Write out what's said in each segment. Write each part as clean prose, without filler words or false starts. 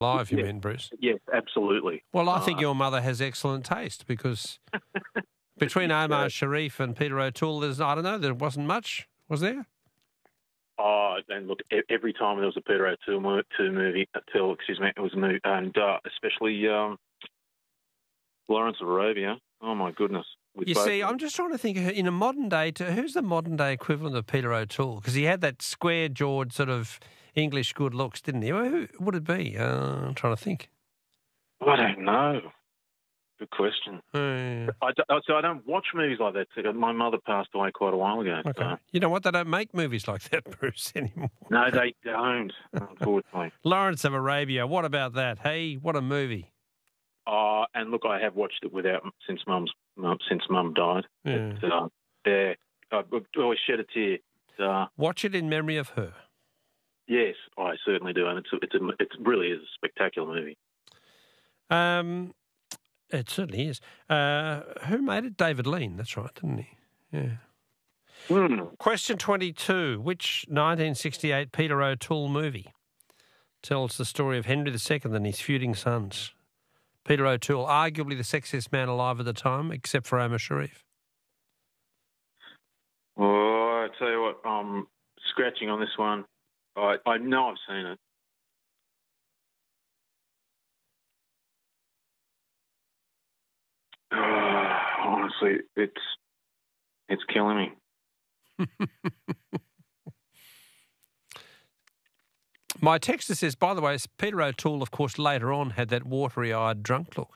Live, you mean, Bruce? Yes, absolutely. Well, I think your mother has excellent taste because between Omar Sharif and Peter O'Toole, there wasn't much, was there? Oh, and look, every time there was a Peter O'Toole movie, it was a movie, and especially Lawrence of Arabia. Oh, my goodness. You see, I'm just trying to think, in a modern day, who's the modern day equivalent of Peter O'Toole? Because he had that square-jawed sort of English good looks, didn't he? Who would it be? I'm trying to think. I don't know. Good question. Yeah. I don't watch movies like that. My mother passed away quite a while ago. Okay. So. You know what? They don't make movies like that, Bruce, anymore. No, they don't, unfortunately. Lawrence of Arabia, what about that? Hey, what a movie. And look, I have watched it since Mum died. Yeah. I always shed a tear. Watch it in memory of her. Yes, I certainly do, and it really is a spectacular movie. It certainly is. Who made it? David Lean. That's right, didn't he? Yeah. Question 22. Which 1968 Peter O'Toole movie tells the story of Henry II and his feuding sons? Peter O'Toole, arguably the sexiest man alive at the time, except for Omar Sharif. Oh, I tell you what, I'm scratching on this one. I know I've seen it. Honestly, it's killing me. My texter says, by the way, Peter O'Toole, of course, later on had that watery-eyed drunk look.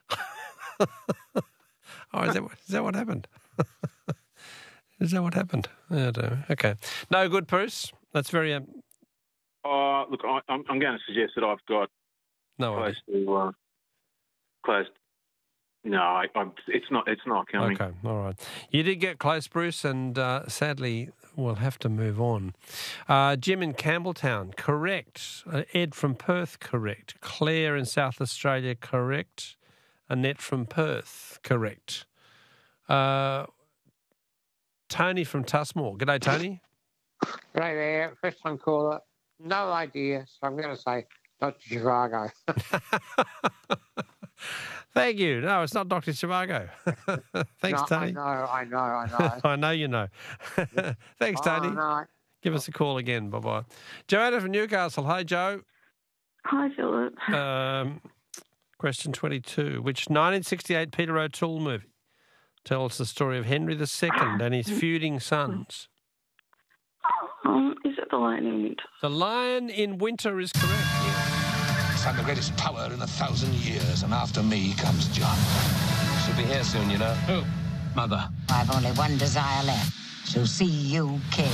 Is that what happened? Is that what happened? I don't know. Okay. No good, Bruce. That's very... Look, I'm going to suggest that I've got close. No, it's not coming. Okay, all right. You did get close, Bruce, and sadly we'll have to move on. Jim in Campbelltown, correct. Ed from Perth, correct. Claire in South Australia, correct. Annette from Perth, correct. Tony from Tusmore. G'day, Tony. Right there, first time caller. No idea, so I'm going to say Dr. Zhivago. Thank you. No, it's not Dr. Zhivago. Thanks, Tony. I know. I know you know. Thanks, Tony. No. Give us a call again. Bye-bye. Joanna from Newcastle. Hi, Joe. Hi, Philip. Question 22. Which 1968 Peter O'Toole movie tells the story of Henry II and his feuding sons? Is it The Lion in Winter? The Lion in Winter is correct. Yes. I'm the greatest power in 1,000 years, and after me comes John. She'll be here soon, you know. Who? Mother. I've only one desire left, to see you king.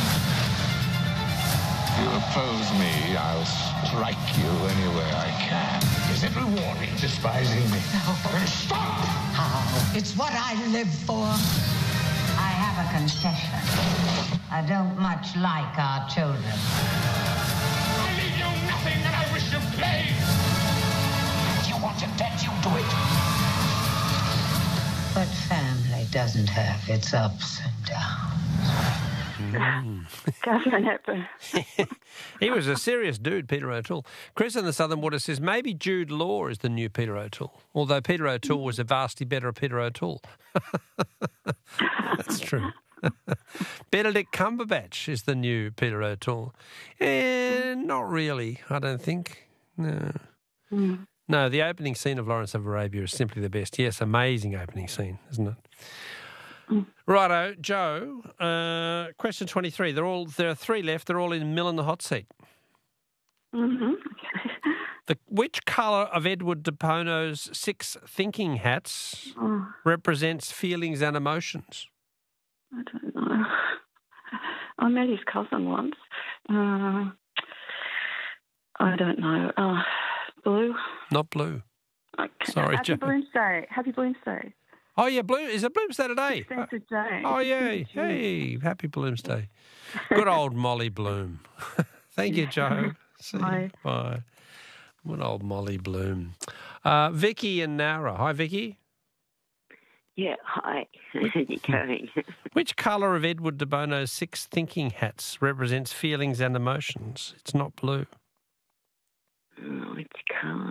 If you oppose me, I'll strike you any way I can. Is it rewarding despising me? No. Then stop! How? It's what I live for. I have a confession. I don't much like our children. I leave you nothing, and I wish you play. If you want it dead, you do it. But family doesn't have its ups and downs. Catherine Hepburn. He was a serious dude, Peter O'Toole. Chris in the Southern Water says maybe Jude Law is the new Peter O'Toole, although Peter O'Toole was a vastly better Peter O'Toole. That's true. Benedict Cumberbatch is the new Peter O'Toole. Not really, I don't think. No. No, the opening scene of Lawrence of Arabia is simply the best. Yes, amazing opening scene, isn't it? Righto, Joe, question 23. There are three left. They're all in Mill in the Hot Seat. Mm-hmm. Which colour of Edward de Bono's 6 thinking hats represents feelings and emotions? I don't know. I met his cousin once. I don't know. Blue? Not blue. Okay. Sorry, Happy Joe. Bloomsday. Happy Bloomsday. Oh, yeah, Is it Bloomsday today? 16th of June. Oh, yeah. Hey, happy Bloomsday. Good old Molly Bloom. Thank you, Joe. See you. Bye. Bye. Good old Molly Bloom. Vicky and Nara. Hi, Vicky. Yeah, hi. How are you going? Which colour of Edward de Bono's 6 thinking hats represents feelings and emotions? It's not blue. Oh, it's Carl.